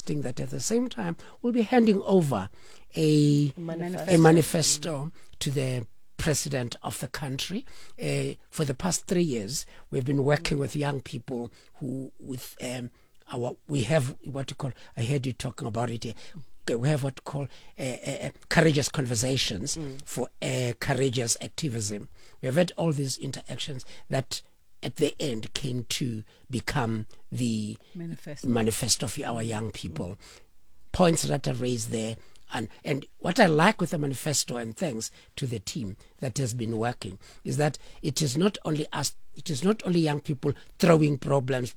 suggesting that at the same time we'll be handing over a manifesto to the president of the country. For the past 3 years, we've been working with young people we have what you call, I heard you talking about it here, we have what you call courageous conversations for courageous activism. We have had all these interactions that at the end came to become the manifesto of our young people. Points that are raised there. And what I like with the manifesto, and thanks to the team that has been working, is that it is not only us, it is not only young people throwing problems.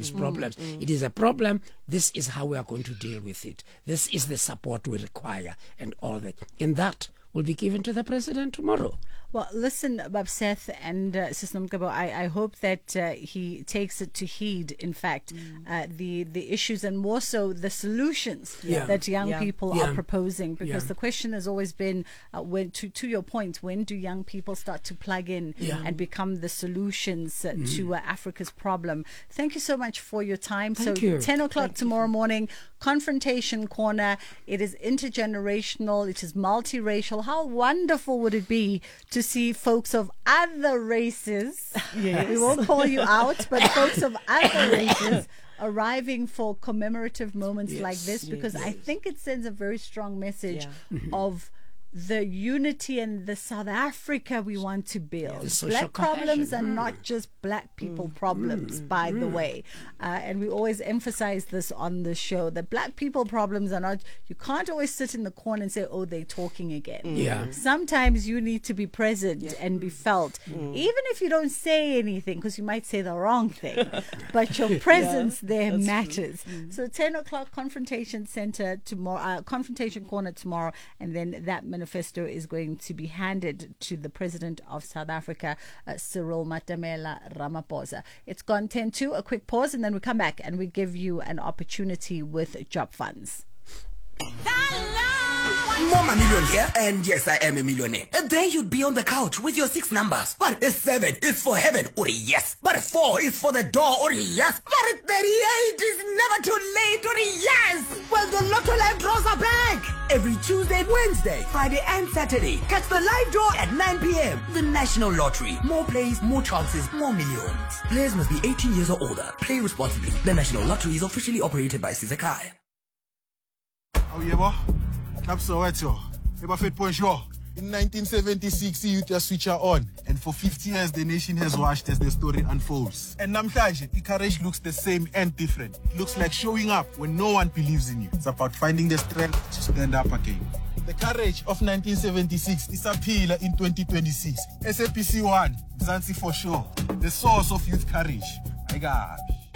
It is a problem. This is how we are going to deal with it. This is the support we require, and all that. And that will be given to the president tomorrow. Well, listen, Babseth and Sis Nomgabo, I hope that he takes it to heed, in fact, the issues and more so the solutions that young people are proposing. Because the question has always been, when to your point, when do young people start to plug in and become the solutions to Africa's problem? Thank you so much for your time. Thank you. 10 o'clock tomorrow morning, Confrontation Corner. It is intergenerational. It is multiracial. How wonderful would it be to see folks of other races, we won't call you out, but folks of other races arriving for commemorative moments like this, because I think it sends a very strong message of the unity and the South Africa we want to build. Black problems are not just black people problems, by the way. And we always emphasize this on the show, that black people problems are not, you can't always sit in the corner and say, oh, they're talking again. Sometimes you need to be present and be felt, even if you don't say anything, because you might say the wrong thing, but your presence there matters. So 10 o'clock, Confrontation Center tomorrow, Confrontation Corner tomorrow, and then that manifesto is going to be handed to the President of South Africa, Cyril Matamela Ramaphosa. It's gone 10-2, a quick pause, and then we come back and we give you an opportunity with job funds. More million here, and yes, I am a millionaire. And there you'd be on the couch with your 6 numbers. But 7 is for heaven, or yes. But 4 is for the door, or yes. But 38 is never too late, or yes. Well, the Lotto Live draws are back. Every Tuesday, Wednesday, Friday, and Saturday. Catch the live draw at 9 p.m. The National Lottery. More plays, more chances, more millions. Players must be 18 years or older. Play responsibly. The National Lottery is officially operated by Sizakai. Oh, yeah, boy. In 1976, youth just switch on, and for 50 years the nation has watched as the story unfolds. And namhlanje, the courage looks the same and different. It looks like showing up when no one believes in you. It's about finding the strength to stand up again. The courage of 1976 is a pillar in 2026. SAPC 1, Zanzi for sure. The source of youth courage. My God.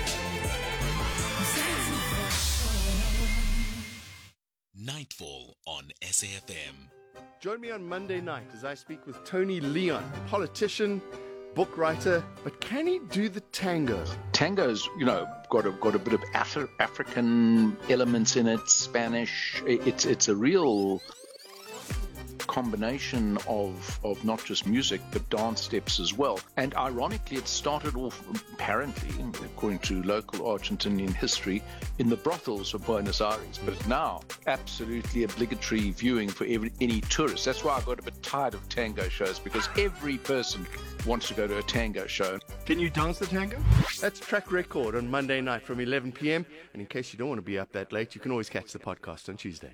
Nightfall on SAFM. Join me on Monday night as I speak with Tony Leon, politician, book writer, but can he do the tango? Tango's, got a bit of African elements in it, Spanish. It's a real combination of not just music but dance steps as well. And ironically, it started off, apparently, according to local Argentinian history, in the brothels of Buenos Aires, but now absolutely obligatory viewing for any tourist. That's why I got a bit tired of tango shows, because every person wants to go to a tango show. Can you dance the tango? That's Track Record on Monday night from 11 p.m. And in case you don't want to be up that late, you can always catch the podcast on Tuesday.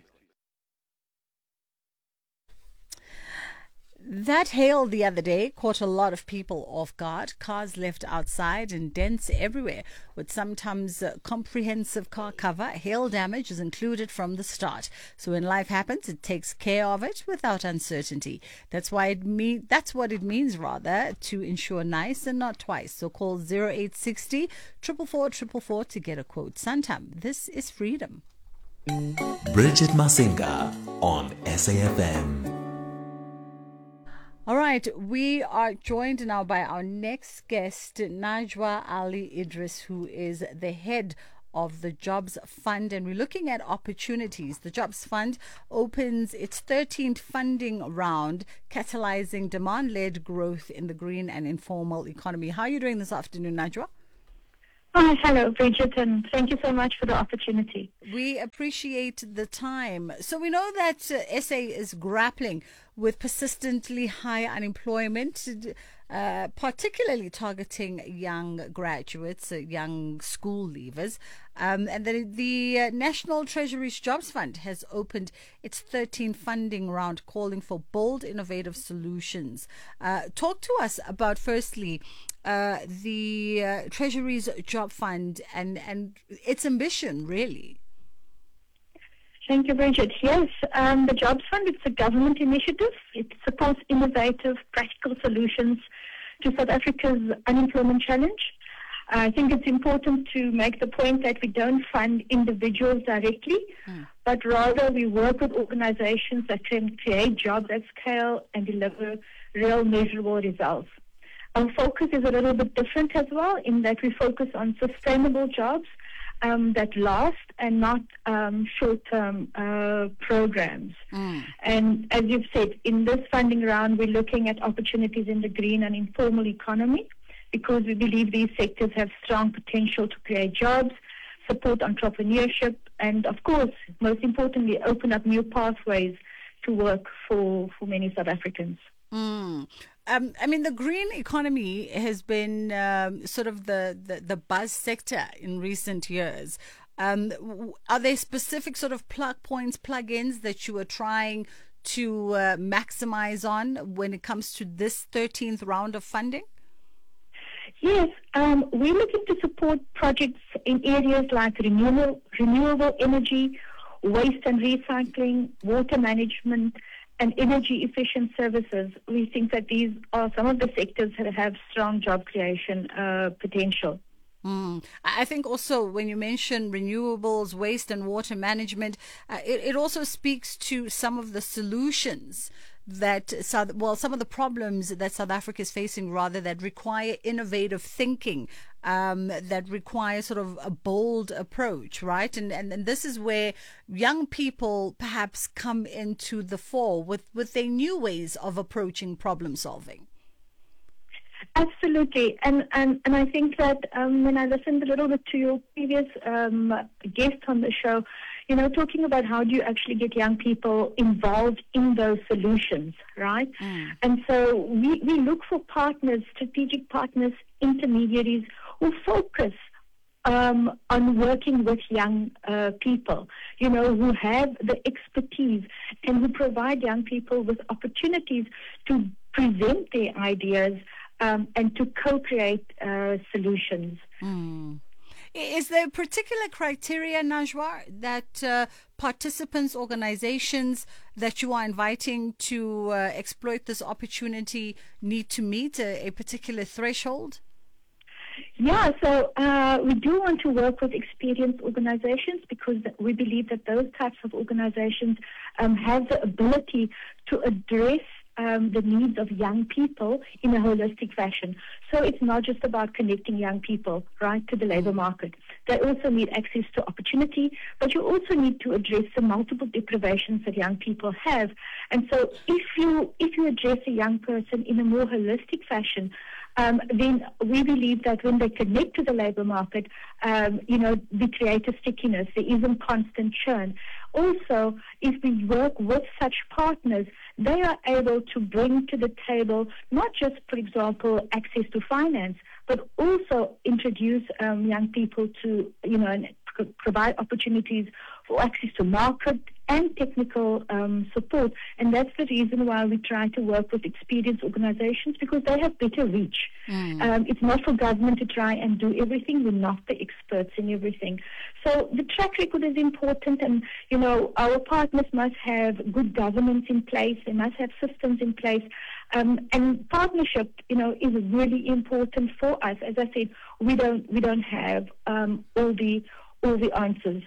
That hail the other day caught a lot of people off guard. Cars left outside and dents everywhere. With sometimes comprehensive car cover, hail damage is included from the start. So when life happens, it takes care of it without uncertainty. That's what it means to insure nice and not twice. So call 0860 444 to get a quote. Santam, this is freedom. Bridget Masinga on SAFM. All right, we are joined now by our next guest, Najwa Ali Idris, who is the head of the Jobs Fund, and we're looking at opportunities. The Jobs Fund opens its 13th funding round, catalyzing demand-led growth in the green and informal economy. How are you doing this afternoon, Najwa? Oh, hello, Bridget, and thank you so much for the opportunity. We appreciate the time. So we know that SA is grappling with persistently high unemployment, particularly targeting young graduates, young school leavers. And the National Treasury's Jobs Fund has opened its 13th funding round, calling for bold, innovative solutions. Talk to us about, firstly, the Treasury's Job Fund and its ambition, really. Thank you, Bridget. Yes, the Jobs Fund, it's a government initiative. It supports innovative, practical solutions to South Africa's unemployment challenge. I think it's important to make the point that we don't fund individuals directly, but rather we work with organizations that can create jobs at scale and deliver real measurable results. Our focus is a little bit different as well, in that we focus on sustainable jobs that last and not short-term programs. And as you've said, in this funding round, we're looking at opportunities in the green and informal economy, because we believe these sectors have strong potential to create jobs, support entrepreneurship, and of course, most importantly, open up new pathways to work for many South Africans. I mean, the green economy has been sort of the buzz sector in recent years. Are there specific sort of plug-ins that you are trying to maximize on when it comes to this 13th round of funding? Yes, we're looking to support projects in areas like renewable energy, waste and recycling, water management, and energy efficient services. We think that these are some of the sectors that have strong job creation potential. I think also when you mention renewables, waste and water management, it also speaks to some of the solutions that some of the problems that South Africa is facing, rather, that require innovative thinking, that require sort of a bold approach, right? And this is where young people perhaps come into the fore with their new ways of approaching problem solving. Absolutely, and I think that when I listened a little bit to your previous guest on the show, you know, talking about how do you actually get young people involved in those solutions, right? And so we look for partners, strategic partners, intermediaries who focus on working with young people, you know, who have the expertise and who provide young people with opportunities to present their ideas and to co-create solutions. Is there a particular criteria, Najwa, that participants, organizations that you are inviting to exploit this opportunity need to meet a particular threshold? Yeah, so we do want to work with experienced organizations, because we believe that those types of organizations have the ability to address the needs of young people in a holistic fashion. So it's not just about connecting young people, right, to the labor market. They also need access to opportunity, but you also need to address the multiple deprivations that young people have. And so if you address a young person in a more holistic fashion, then we believe that when they connect to the labor market, we create a stickiness. There isn't constant churn. Also, if we work with such partners, they are able to bring to the table not just, for example, access to finance, but also introduce young people to, and provide opportunities for access to market and technical support. And that's the reason why we try to work with experienced organizations, because they have better reach. It's not for government to try and do everything. We're not the experts in everything. So the track record is important, and, our partners must have good governance in place. They must have systems in place. And partnership, is really important for us. As I said, we don't have all the answers.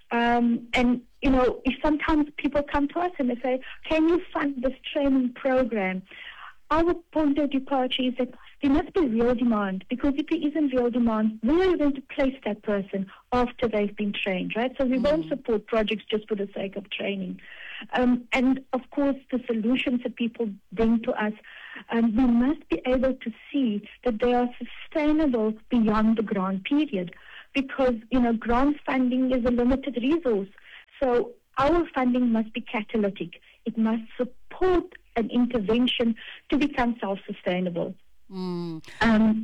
If sometimes people come to us and they say, can you fund this training program? Our point of departure is that there must be real demand, because if there isn't real demand, where are you going to place that person after they've been trained, right? So we won't support projects just for the sake of training. And of course, the solutions that people bring to us we must be able to see that they are sustainable beyond the grant period, because, grant funding is a limited resource. So our funding must be catalytic. It must support an intervention to become self-sustainable. Whatever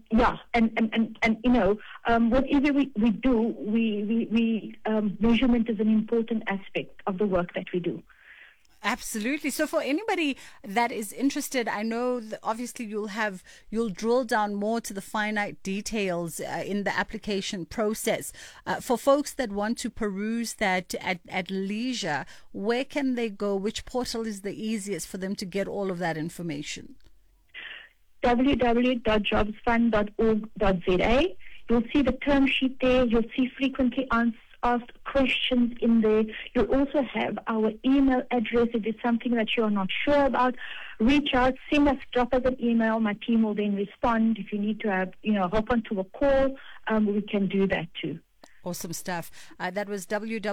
we do, measurement is an important aspect of the work that we do. Absolutely. So for anybody that is interested, I know that obviously you'll drill down more to the finite details in the application process. For folks that want to peruse that at leisure, where can they go? Which portal is the easiest for them to get all of that information? www.jobsfund.org.za. You'll see the term sheet there. You'll see frequently asked questions in there. You'll also have our email address. If it's something that you're not sure about, reach out, drop us an email. My team will then respond. If you need to have, hop onto a call, we can do that too. Awesome stuff. That was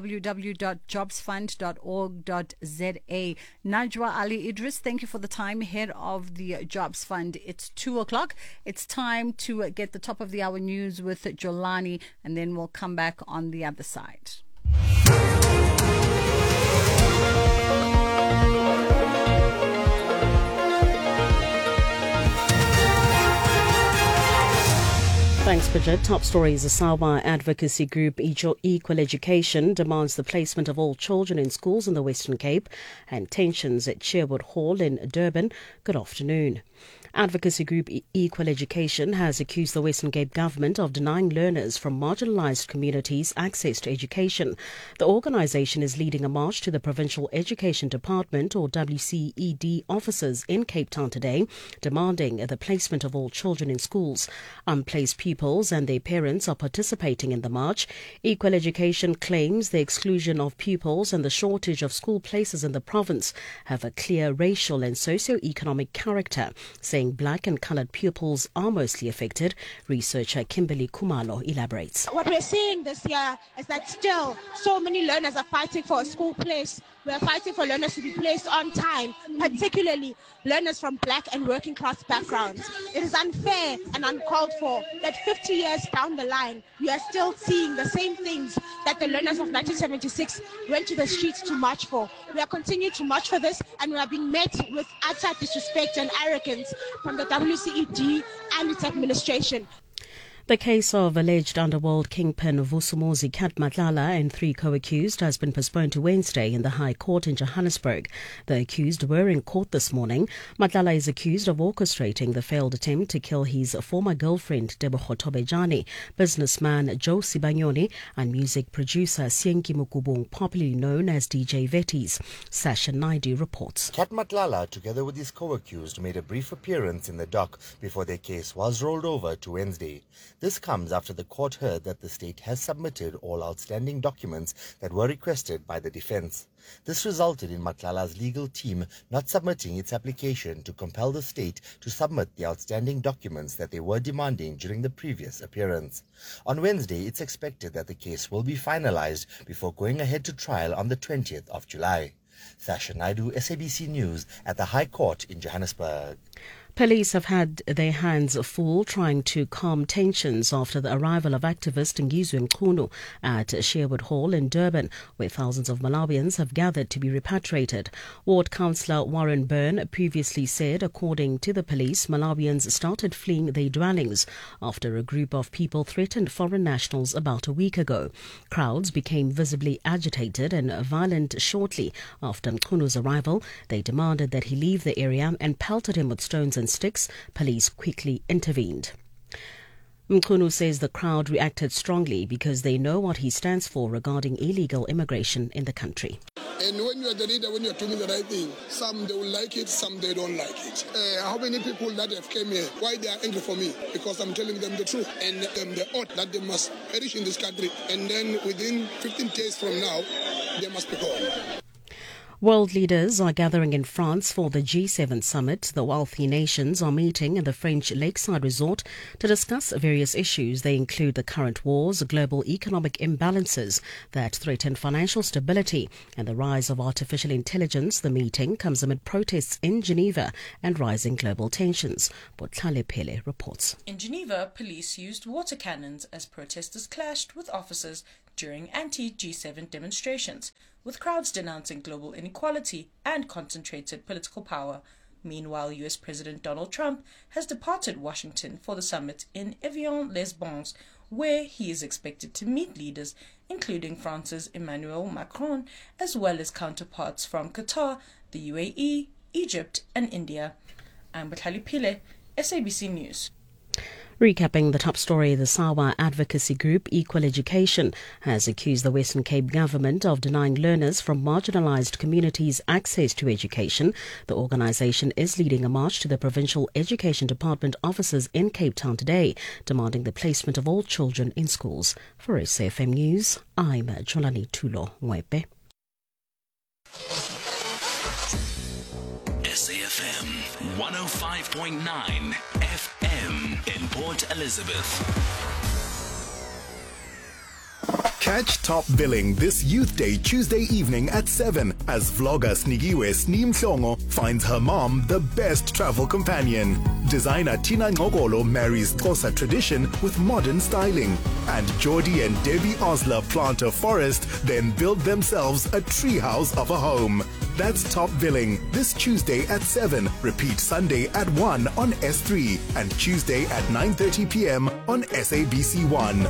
www.jobsfund.org.za. Najwa Ali Idris, thank you for the time, head of the Jobs Fund. It's 2:00. It's time to get the top of the hour news with Jolani, and then we'll come back on the other side. Thanks, Bridget. Top stories. The Sawa advocacy group Equal Education demands the placement of all children in schools in the Western Cape, and tensions at Sherwood Hall in Durban. Good afternoon. Advocacy group Equal Education has accused the Western Cape government of denying learners from marginalised communities access to education. The organisation is leading a march to the Provincial Education Department, or WCED, offices in Cape Town today, demanding the placement of all children in schools. Unplaced pupils and their parents are participating in the march. Equal Education claims the exclusion of pupils and the shortage of school places in the province have a clear racial and socio-economic character, saying black and coloured pupils are mostly affected. Researcher Kimberly Kumalo elaborates. What we're seeing this year is that still so many learners are fighting for a school place. We're fighting for learners to be placed on time, particularly learners from black and working class backgrounds. It is unfair and uncalled for that 50 years down the line, we are still seeing the same things that the learners of 1976 went to the streets to march for. We are continuing to march for this, and we are being met with utter disrespect and arrogance from the WCED and its administration. The case of alleged underworld kingpin Vusumuzi Kat Matlala and 3 co-accused has been postponed to Wednesday in the High Court in Johannesburg. The accused were in court this morning. Matlala is accused of orchestrating the failed attempt to kill his former girlfriend Deboho Tobejani, businessman Joe Sibanyoni, and music producer Sienki Mukubung, popularly known as DJ Vetties. Sasha Naidu reports. Kat Matlala, together with his co-accused, made a brief appearance in the dock before their case was rolled over to Wednesday. This comes after the court heard that the state has submitted all outstanding documents that were requested by the defense. This resulted in Matlala's legal team not submitting its application to compel the state to submit the outstanding documents that they were demanding during the previous appearance. On Wednesday, it's expected that the case will be finalized before going ahead to trial on the 20th of July. Sasha Naidu, SABC News, at the High Court in Johannesburg. Police have had their hands full trying to calm tensions after the arrival of activist Ngizwe Mchunu at Sherwood Hall in Durban, where thousands of Malawians have gathered to be repatriated. Ward Councillor Warren Byrne previously said, according to the police, Malawians started fleeing their dwellings after a group of people threatened foreign nationals about a week ago. Crowds became visibly agitated and violent shortly after Mchunu's arrival. They demanded that he leave the area and pelted him with stones and sticks. Police quickly intervened. Mchunu says the crowd reacted strongly because they know what he stands for regarding illegal immigration in the country. And when you are the leader, when you are doing the right thing, some they will like it, some they don't like it. How many people that have came here, why they are angry for me? Because I'm telling them the truth and the oath that they must perish in this country. And then within 15 days from now, they must be gone. World leaders are gathering in France for the G7 summit. The wealthy nations are meeting in the French lakeside resort to discuss various issues. They include the current wars, global economic imbalances that threaten financial stability, and the rise of artificial intelligence. The meeting comes amid protests in Geneva and rising global tensions. Botlhale Pele reports. In Geneva, police used water cannons as protesters clashed with officers during anti-G7 demonstrations, with crowds denouncing global inequality and concentrated political power. Meanwhile, US President Donald Trump has departed Washington for the summit in Evian-les-Bains, where he is expected to meet leaders, including France's Emmanuel Macron, as well as counterparts from Qatar, the UAE, Egypt, and India. I'm Botlhale Pele, SABC News. Recapping the top story, the SAWA advocacy group Equal Education has accused the Western Cape government of denying learners from marginalised communities access to education. The organisation is leading a march to the Provincial Education Department offices in Cape Town today, demanding the placement of all children in schools. For SAFM News, I'm Jolani Tulo Mwepe. SAFM 105.9 FM in Port Elizabeth. Catch Top Billing this Youth Day Tuesday evening at 7 as vlogger Snigiwe Sneem Hlongo finds her mom the best travel companion. Designer Tina Ngogolo marries Xhosa tradition with modern styling. And Geordie and Debbie Osler plant a forest, then build themselves a treehouse of a home. That's Top Billing this Tuesday at 7. Repeat Sunday at 1 on S3 and Tuesday at 9:30 p.m. on SABC 1.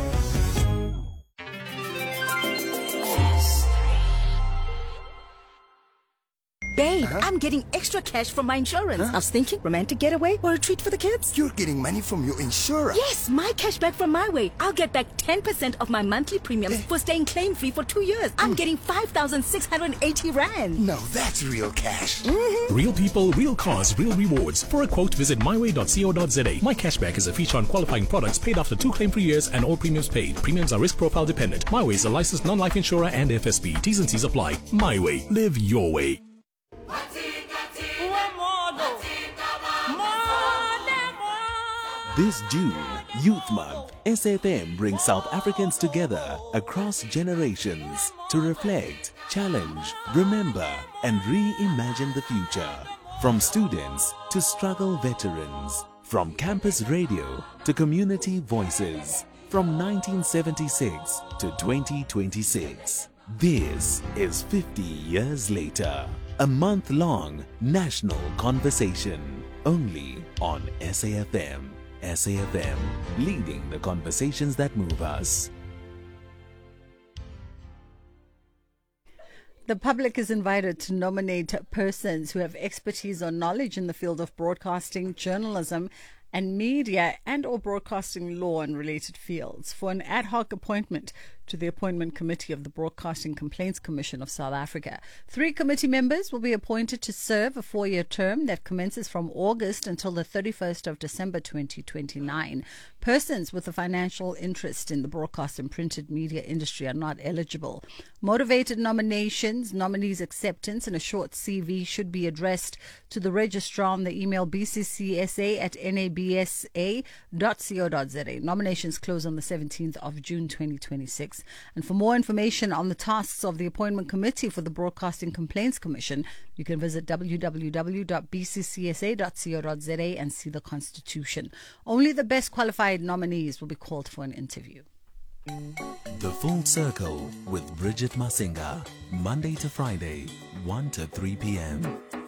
Babe, I'm getting extra cash from my insurance. I was thinking romantic getaway or a treat for the kids. You're getting money from your insurer? Yes, my cash back from My Way. I'll get back 10% of my monthly premiums for staying claim-free for 2 years. I'm getting 5,680 Rand. Now that's real cash. Real people, real cars, real rewards. For a quote, visit myway.co.za. My Cashback is a feature on qualifying products paid after 2 claim-free years and all premiums paid. Premiums are risk profile dependent. My Way is a licensed non-life insurer and FSP. T's and C's apply. My Way. Live your way. This June, Youth Month, SAFM brings South Africans together across generations to reflect, challenge, remember, and reimagine the future. From students to struggle veterans, from campus radio to community voices, from 1976 to 2026. This is 50 years later. A month-long national conversation, only on SAFM. SAFM, leading the conversations that move us. The public is invited to nominate persons who have expertise or knowledge in the field of broadcasting, journalism, and media and or broadcasting law and related fields for an ad hoc appointment to the Appointment Committee of the Broadcasting Complaints Commission of South Africa. 3 committee members will be appointed to serve a 4-year term that commences from August until the 31st of December 2029. Persons with a financial interest in the broadcast and printed media industry are not eligible. Motivated nominations, nominees' acceptance, and a short CV should be addressed to the registrar on the email bccsa@nabsa.co.za. Nominations close on the 17th of June 2026. And for more information on the tasks of the Appointment Committee for the Broadcasting Complaints Commission, you can visit www.bccsa.co.za and see the Constitution. Only the best qualified nominees will be called for an interview. The Full Circle with Bridget Masinga, Monday to Friday, 1 to 3 p.m.